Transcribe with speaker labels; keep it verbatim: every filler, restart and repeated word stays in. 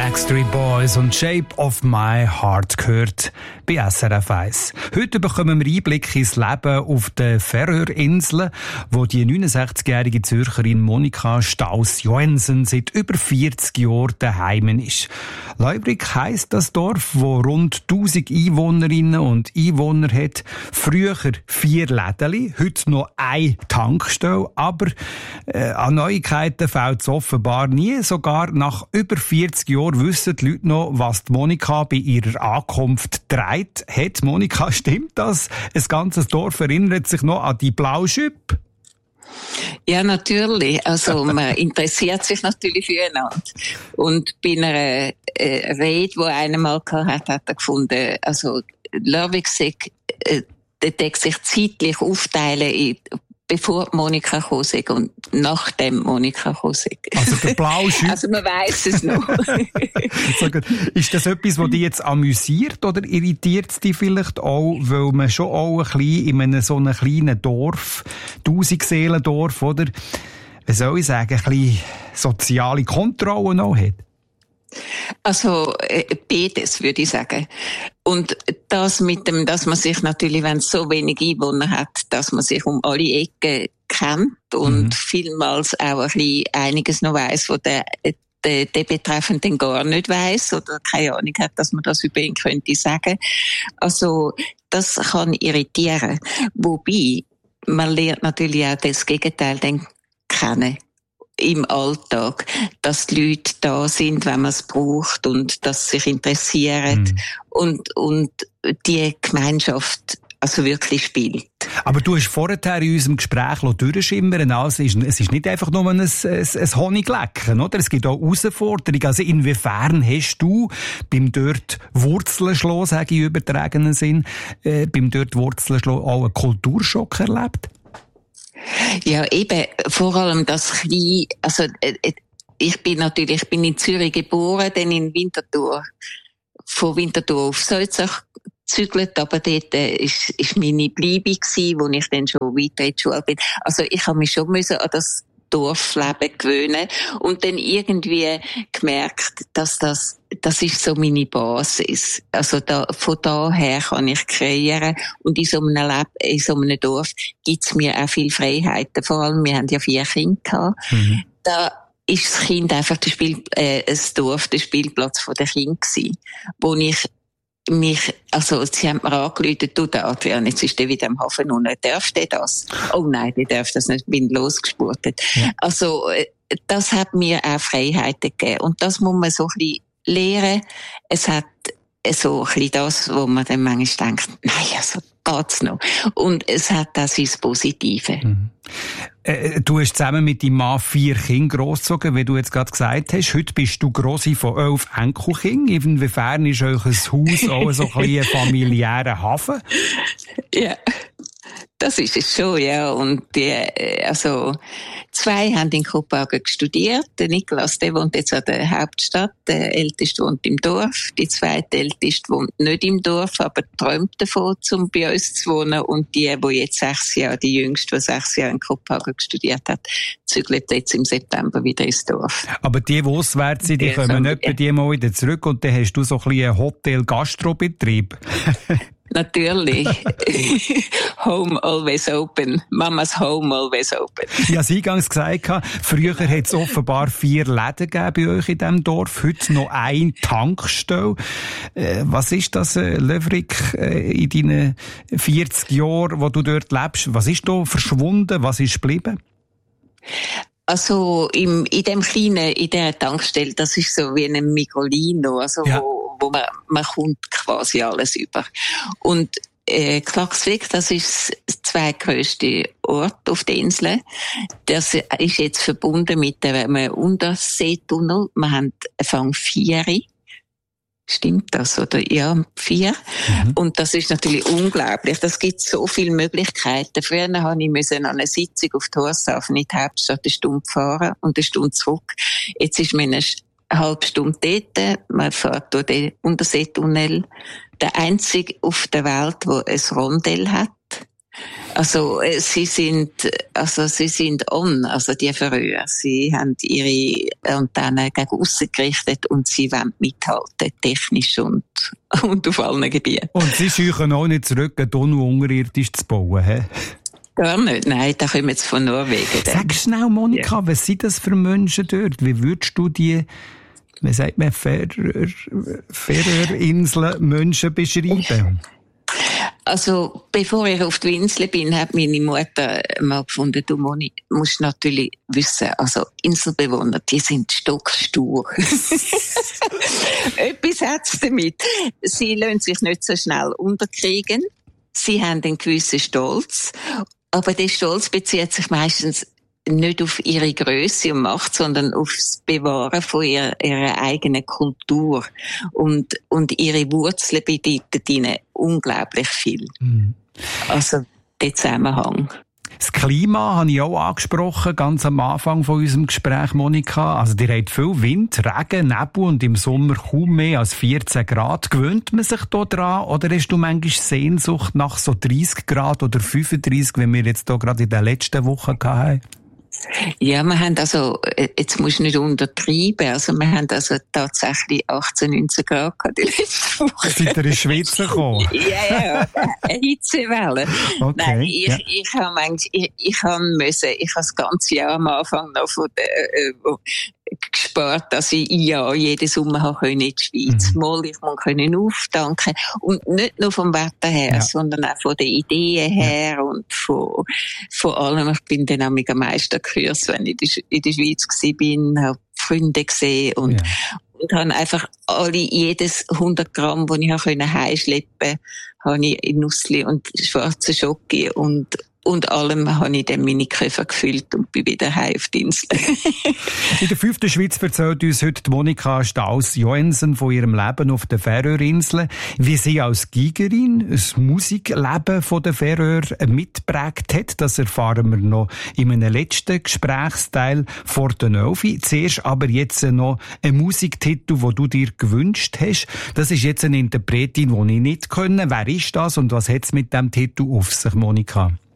Speaker 1: Backstreet Boys und Shape of My Heart gehört bei S R F eins. Heute bekommen wir Einblick ins Leben auf den Färöerinseln, wo die neunundsechzigjährige Zürcherin Monika Staus-Joensen seit über vierzig Jahren daheim ist. Leubrig heisst das Dorf, wo rund tausend Einwohnerinnen und Einwohner hat. Früher vier Lädeli, heute noch eine Tankstelle, aber äh, an Neuigkeiten fällt es offenbar nie. Sogar nach über vierzig Jahren wissen die Leute noch, was die Monika bei ihrer Ankunft trägt. Hat Monika, stimmt das? Ein ganzes Dorf erinnert sich noch an die Blauschüppe?
Speaker 2: Ja, natürlich. Also, man interessiert sich natürlich füreinander. Und bei einer äh, Rede, die einer mal gehabt hat, hat er gefunden, also, Lörwig sagt, äh, der Text sich zeitlich aufteilen in bevor Monika gekommen ist und nachdem Monika gekommen ist.
Speaker 1: Also der blaue Schüpp.
Speaker 2: Also man weiss es noch.
Speaker 1: So gut. Ist das etwas, was dich jetzt amüsiert oder irritiert es dich vielleicht auch, weil man schon auch ein bisschen in einem so einem kleinen Dorf, Tausend-Seelen-Dorf, oder, wie soll ich sagen, ein bisschen soziale Kontrolle noch hat?
Speaker 2: Also äh, beides, würde ich sagen. Und das mit dem, dass man sich natürlich, wenn es so wenig Einwohner hat, dass man sich um alle Ecken kennt und mhm. vielmals auch ein bisschen einiges noch weiss, wo der, der, der Betreffende gar nicht weiss oder keine Ahnung hat, dass man das über ihn könnte sagen. Also das kann irritieren. Wobei, man lernt natürlich auch das Gegenteil dann kennen. Im Alltag, dass die Leute da sind, wenn man es braucht und dass sie sich interessieren mm. und, und die Gemeinschaft also wirklich spielt.
Speaker 1: Aber du hast vorher in unserem Gespräch durchschimmern, also es ist nicht einfach nur ein, ein, ein Honiglecken, oder? Es gibt auch Herausforderungen. Also inwiefern hast du beim dort Wurzeln schlagen, sage ich im übertragenen Sinn, äh, beim dort Wurzeln schlagen auch einen Kulturschock erlebt?
Speaker 2: Ja, eben, vor allem das kleine, also, äh, ich bin natürlich, ich bin in Zürich geboren, dann in Winterthur, von Winterthur auf Salzach gezügelt, aber dort äh, ist, ist meine Bleibe gewesen, wo ich dann schon weiter in die Schule bin. Also, ich habe mich schon müssen an das Dorfleben gewöhnen und dann irgendwie gemerkt, dass das, das ist so meine Basis. Also da, von daher kann ich kreieren und in so einem Leben, in so einem Dorf gibt's mir auch viel Freiheiten. Vor allem, wir haben ja vier Kinder gehabt. Mhm. Da ist das Kind einfach das Spiel, äh, das Dorf, der Spielplatz von der Kinder gewesen, wo ich mich, also, sie haben mir angerufen, du, der Adrian, jetzt ist der wieder im Hafen unten, darf der das? Oh nein, der darf das nicht, bin losgespurtet. Ja. Also, das hat mir auch Freiheiten gegeben. Und das muss man so ein bisschen lernen. Es hat so ein bisschen das, wo man dann manchmal denkt, nein, also, geht's noch. Und es hat auch sein Positive. Mhm.
Speaker 1: Äh, du hast zusammen mit deinem Mann vier Kinder grossgezogen, wie du jetzt gerade gesagt hast. Heute bist du Grossi von elf Enkelkindern. Inwiefern ist euch ein Haus auch so ein bisschen ein familiärer Hafen?
Speaker 2: Ja, das ist es schon, ja. Und die, also, zwei haben in Kopenhagen studiert. Der Niklas, der wohnt jetzt an der Hauptstadt. Der Älteste wohnt im Dorf. Die zweite Älteste wohnt nicht im Dorf, aber träumt davon, um bei uns zu wohnen. Und die, die jetzt sechs Jahre, die Jüngste, die sechs Jahre in Kopenhagen studiert hat, zügelt jetzt im September wieder ins Dorf.
Speaker 1: Aber die, die auswärts sind, die ja, kommen so, nicht bei dir mal wieder zurück und dann hast du so ein bisschen einen Hotel-Gastrobetrieb.
Speaker 2: Natürlich. Home always open. Mamas home always open.
Speaker 1: Ich habe es eingangs gesagt, früher hat es offenbar vier Läden gegeben bei euch in diesem Dorf, heute noch eine Tankstelle. Äh, was ist das, äh, Löwrig, äh, in deinen vierzig Jahren, wo du dort lebst? Was ist da verschwunden? Was ist geblieben?
Speaker 2: Also, im, in dem kleinen, in der Tankstelle, das ist so wie ein Migrolino, also, ja. wo, wo man, man kommt quasi alles über. Und, äh, Klaksvik, das ist das zweitgrößte Ort auf der Insel. Das ist jetzt verbunden mit einem Unterseetunnel. Wir haben Fang vier. Stimmt das, oder? Ja, vier. Mhm. Und das ist natürlich unglaublich. Das gibt so viele Möglichkeiten. Früher habe ich müssen an eine Sitzung auf Tórshavn in die Hauptstadt eine Stunde fahren und eine Stunde zurück. Jetzt ist man eine halbe Stunde dort. Man fährt durch den Unterseetunnel. Der einzige auf der Welt, der ein Rondell hat. Also, sie sind, also, sie sind on, also die Färöer. Sie haben ihre Antennen gegen aussen gerichtet und sie wollen mithalten, technisch und, und auf allen Gebieten.
Speaker 1: Und sie scheuchen auch nicht zurück, einen Tunnel unterirdisch zu bauen, hä?
Speaker 2: Gar nicht, nein, da kommen jetzt von Norwegen.
Speaker 1: Sag schnell, Monika, ja. Was sind das für Menschen dort? Wie würdest du die, wie sagt man, Färöerinseln Menschen beschreiben?
Speaker 2: Also, bevor ich auf die Insel bin, hat meine Mutter mal gefunden, du Moni, musst natürlich wissen, also Inselbewohner, die sind stockstur. Etwas hat's damit. Sie lassen sich nicht so schnell unterkriegen. Sie haben einen gewissen Stolz. Aber der Stolz bezieht sich meistens nicht auf ihre Grösse und Macht, sondern auf das Bewahren von ihrer, ihrer eigenen Kultur. Und, und ihre Wurzeln bedeuten ihnen unglaublich viel. Mhm. Also, der Zusammenhang.
Speaker 1: Das Klima habe ich auch angesprochen, ganz am Anfang von unserem Gespräch, Monika. Also, ihr habt viel Wind, Regen, Nebel und im Sommer kaum mehr als vierzehn Grad. Gewöhnt man sich da dran? Oder hast du manchmal Sehnsucht nach so dreißig Grad oder fünfunddreißig, wie wir jetzt hier gerade in den letzten Wochen hatten?
Speaker 2: Ja, wir haben also, jetzt musst du nicht untertreiben, also wir haben also tatsächlich achtzehn, neunzehn Grad gehabt die letzte Woche.
Speaker 1: Seid ihr in die Schweiz gekommen?
Speaker 2: Ja, ja, eine Hitzewelle.
Speaker 1: Okay,
Speaker 2: Nein, ich,
Speaker 1: ja.
Speaker 2: ich habe manchmal, ich, ich habe müssen, ich habe das ganze Jahr am Anfang noch von der, äh, gespart, dass ich ja jeden Sommer habe in die Schweiz. Mhm. Mal, ich muss können auftanken. Und nicht nur vom Wetter her, ja. sondern auch von den Ideen her ja. und von, von allem. Ich bin dann am meisten gekürzt, wenn ich in der Schweiz war, habe Freunde gesehen und, ja. und habe einfach alle, jedes hundert Gramm, das ich heimschleppen konnte, habe ich in Nussli und schwarze Schoki und Und allem habe ich dann meine Koffer gefüllt und bin wieder heim auf die Insel.
Speaker 1: In der fünften Schweiz erzählt uns heute Monika Staus-Joensen von ihrem Leben auf den Färöerinseln, wie sie als Gigerin das Musikleben von den Färöer mitgeprägt hat. Das erfahren wir noch in einem letzten Gesprächsteil vor der Nelfi. Zuerst aber jetzt noch ein Musiktitel, den du dir gewünscht hast. Das ist jetzt eine Interpretin, die ich nicht kenne. Wer ist das und was hat es mit diesem Titel auf sich, Monika?